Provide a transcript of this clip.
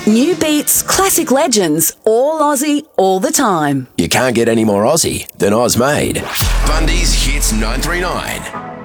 New beats, classic legends, all Aussie, all the time. You can't get any more Aussie than Oz Made. Bundy's Hits 939.